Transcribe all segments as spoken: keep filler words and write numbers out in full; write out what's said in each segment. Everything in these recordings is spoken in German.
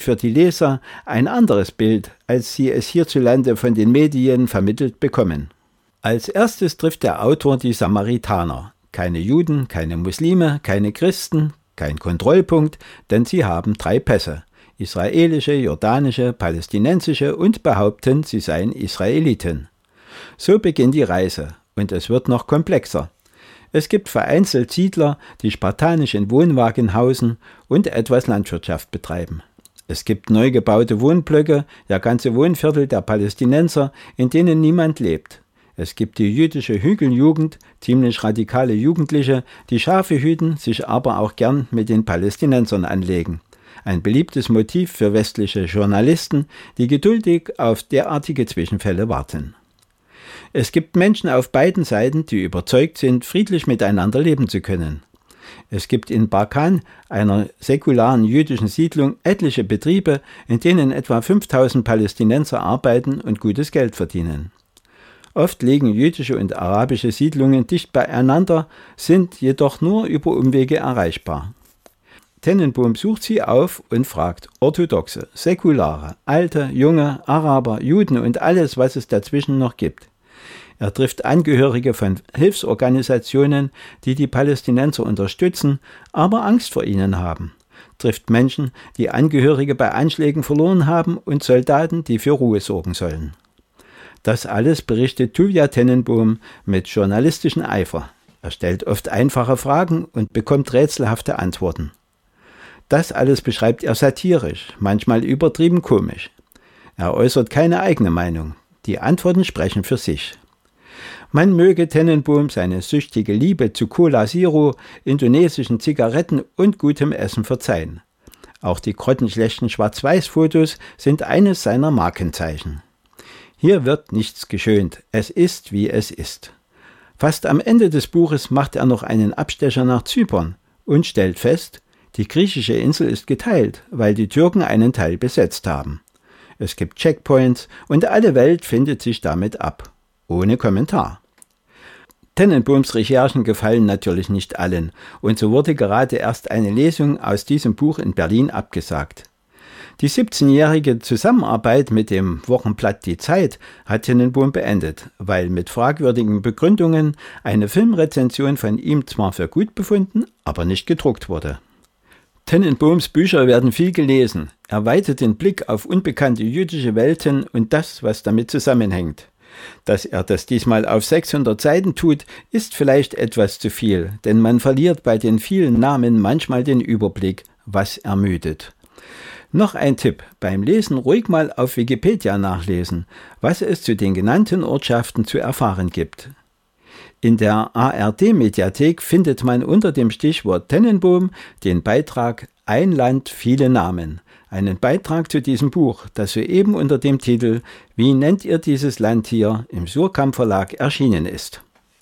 für die Leser ein anderes Bild, als sie es hierzulande von den Medien vermittelt bekommen. Als erstes trifft der Autor die Samaritaner. Keine Juden, keine Muslime, keine Christen, kein Kontrollpunkt, denn sie haben drei Pässe: israelische, jordanische, palästinensische, und behaupten, sie seien Israeliten. So beginnt die Reise, und es wird noch komplexer. Es gibt vereinzelt Siedler, die spartanisch in Wohnwagen hausen und etwas Landwirtschaft betreiben. Es gibt neu gebaute Wohnblöcke, ja ganze Wohnviertel der Palästinenser, in denen niemand lebt. Es gibt die jüdische Hügeljugend, ziemlich radikale Jugendliche, die Schafe hüten, sich aber auch gern mit den Palästinensern anlegen. Ein beliebtes Motiv für westliche Journalisten, die geduldig auf derartige Zwischenfälle warten. Es gibt Menschen auf beiden Seiten, die überzeugt sind, friedlich miteinander leben zu können. Es gibt in Barkan, einer säkularen jüdischen Siedlung, etliche Betriebe, in denen etwa fünftausend Palästinenser arbeiten und gutes Geld verdienen. Oft liegen jüdische und arabische Siedlungen dicht beieinander, sind jedoch nur über Umwege erreichbar. Tenenbaum sucht sie auf und fragt Orthodoxe, Säkulare, Alte, Junge, Araber, Juden und alles, was es dazwischen noch gibt. Er trifft Angehörige von Hilfsorganisationen, die die Palästinenser unterstützen, aber Angst vor ihnen haben. Trifft Menschen, die Angehörige bei Anschlägen verloren haben, und Soldaten, die für Ruhe sorgen sollen. Das alles berichtet Tuvia Tenenbaum mit journalistischem Eifer. Er stellt oft einfache Fragen und bekommt rätselhafte Antworten. Das alles beschreibt er satirisch, manchmal übertrieben komisch. Er äußert keine eigene Meinung. Die Antworten sprechen für sich. Man möge Tenenbaum seine süchtige Liebe zu Cola Zero, indonesischen Zigaretten und gutem Essen verzeihen. Auch die grottenschlechten Schwarz-Weiß-Fotos sind eines seiner Markenzeichen. Hier wird nichts geschönt, es ist, wie es ist. Fast am Ende des Buches macht er noch einen Abstecher nach Zypern und stellt fest, die griechische Insel ist geteilt, weil die Türken einen Teil besetzt haben. Es gibt Checkpoints und alle Welt findet sich damit ab. Ohne Kommentar. Tenenbaums Recherchen gefallen natürlich nicht allen, und so wurde gerade erst eine Lesung aus diesem Buch in Berlin abgesagt. Die siebzehnjährige Zusammenarbeit mit dem Wochenblatt Die Zeit hat Tenenbaum beendet, weil mit fragwürdigen Begründungen eine Filmrezension von ihm zwar für gut befunden, aber nicht gedruckt wurde. Tenenbaums Bücher werden viel gelesen. Er weitet den Blick auf unbekannte jüdische Welten und das, was damit zusammenhängt. Dass er das diesmal auf sechshundert Seiten tut, ist vielleicht etwas zu viel, denn man verliert bei den vielen Namen manchmal den Überblick, was ermüdet. Noch ein Tipp: Beim Lesen ruhig mal auf Wikipedia nachlesen, was es zu den genannten Ortschaften zu erfahren gibt. In der A R D-Mediathek findet man unter dem Stichwort Tenenbaum den Beitrag Ein Land, viele Namen. Einen Beitrag zu diesem Buch, das soeben unter dem Titel Wie nennt ihr dieses Land hier im Suhrkamp Verlag erschienen ist.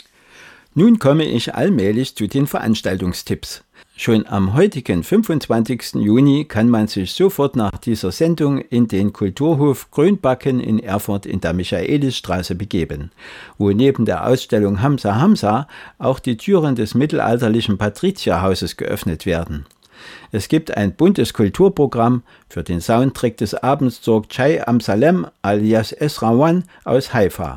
Nun komme ich allmählich zu den Veranstaltungstipps. Schon am heutigen fünfundzwanzigsten Juni kann man sich sofort nach dieser Sendung in den Kulturhof Grönbacken in Erfurt in der Michaelisstraße begeben, wo neben der Ausstellung Hamsa Hamsa auch die Türen des mittelalterlichen Patrizierhauses geöffnet werden. Es gibt ein buntes Kulturprogramm. Für den Soundtrack des Abends sorgt Chai Amsalem alias Esra One aus Haifa.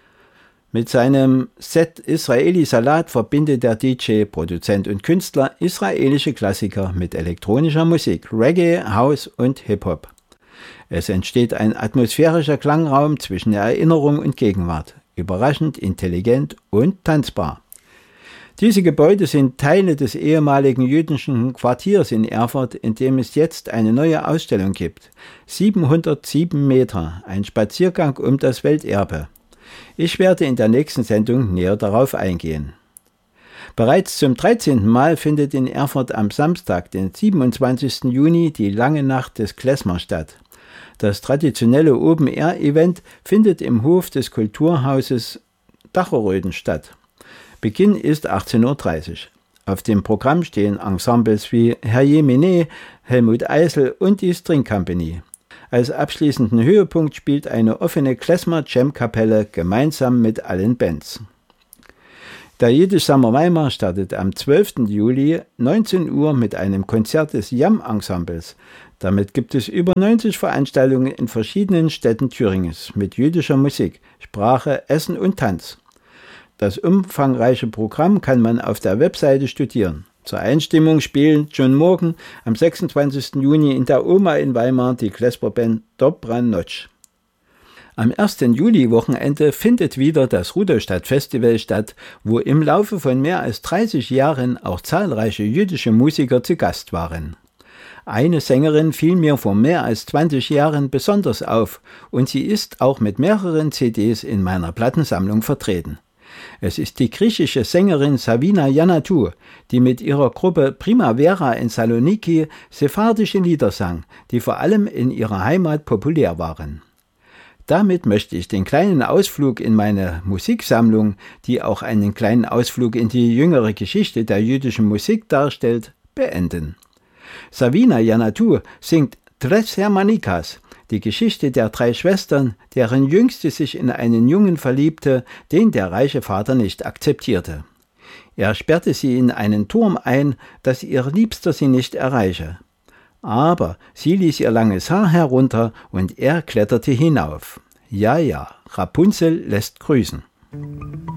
Mit seinem Set Israeli Salat verbindet der D J, Produzent und Künstler israelische Klassiker mit elektronischer Musik, Reggae, House und Hip-Hop. Es entsteht ein atmosphärischer Klangraum zwischen Erinnerung und Gegenwart, überraschend, intelligent und tanzbar. Diese Gebäude sind Teile des ehemaligen jüdischen Quartiers in Erfurt, in dem es jetzt eine neue Ausstellung gibt. siebenhundertsieben Meter, ein Spaziergang um das Welterbe. Ich werde in der nächsten Sendung näher darauf eingehen. Bereits zum dreizehnten Mal findet in Erfurt am Samstag, den siebenundzwanzigsten Juni, die Lange Nacht des Klezmer statt. Das traditionelle Open-Air-Event findet im Hof des Kulturhauses Dacheröden statt. Beginn ist achtzehn Uhr dreißig. Auf dem Programm stehen Ensembles wie Herr Menet, Helmut Eisel und die String Company. Als abschließenden Höhepunkt spielt eine offene Klezmer-Jam-Kapelle gemeinsam mit allen Bands. Der Jiddisch Summer Weimar startet am zwölften Juli neunzehn Uhr mit einem Konzert des Yam-Ensembles, Damit gibt es über neunzig Veranstaltungen in verschiedenen Städten Thüringens mit jüdischer Musik, Sprache, Essen und Tanz. Das umfangreiche Programm kann man auf der Webseite studieren. Zur Einstimmung spielen schon morgen am sechsundzwanzigsten Juni in der Oma in Weimar die Klesperband Dobra Noc. Am ersten Juli-Wochenende findet wieder das Rudolstadt-Festival statt, wo im Laufe von mehr als dreißig Jahren auch zahlreiche jüdische Musiker zu Gast waren. Eine Sängerin fiel mir vor mehr als zwanzig Jahren besonders auf und sie ist auch mit mehreren C Ds in meiner Plattensammlung vertreten. Es ist die griechische Sängerin Savina Yiannatou, die mit ihrer Gruppe Primavera in Saloniki sephardische Lieder sang, die vor allem in ihrer Heimat populär waren. Damit möchte ich den kleinen Ausflug in meine Musiksammlung, die auch einen kleinen Ausflug in die jüngere Geschichte der jüdischen Musik darstellt, beenden. Savina Yiannatou singt Tres Hermanikas, die Geschichte der drei Schwestern, deren jüngste sich in einen Jungen verliebte, den der reiche Vater nicht akzeptierte. Er sperrte sie in einen Turm ein, dass ihr Liebster sie nicht erreiche. Aber sie ließ ihr langes Haar herunter und er kletterte hinauf. Ja, ja, Rapunzel lässt grüßen.